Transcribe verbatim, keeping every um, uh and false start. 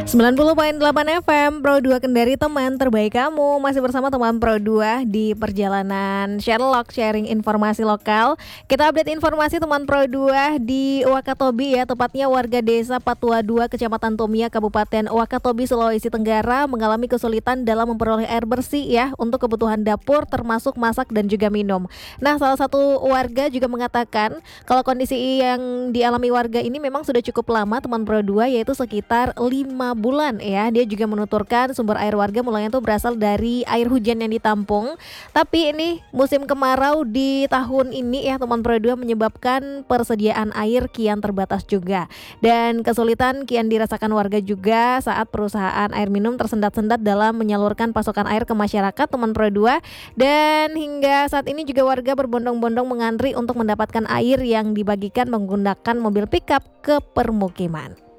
sembilan puluh koma delapan F M Pro dua Kendari, teman terbaik kamu. Masih bersama teman Pro dua di perjalanan Sherlock, sharing informasi lokal. Kita update informasi teman Pro dua di Wakatobi ya. Tepatnya warga desa Patua dua, Kecamatan Tomia, Kabupaten Wakatobi, Sulawesi Tenggara mengalami kesulitan dalam memperoleh air bersih ya untuk kebutuhan dapur termasuk masak dan juga minum. Nah, salah satu warga juga mengatakan kalau kondisi yang dialami warga ini memang sudah cukup lama teman Pro dua, yaitu sekitar lima bulan ya. Dia juga menuturkan sumber air warga mulanya tuh berasal dari air hujan yang ditampung. Tapi ini musim kemarau di tahun ini ya teman Pro dua menyebabkan persediaan air kian terbatas juga. Dan kesulitan kian dirasakan warga juga saat perusahaan air minum tersendat-sendat dalam menyalurkan pasokan air ke masyarakat teman Pro dua. Dan hingga saat ini juga warga berbondong-bondong mengantri untuk mendapatkan air yang dibagikan menggunakan mobil pickup ke permukiman.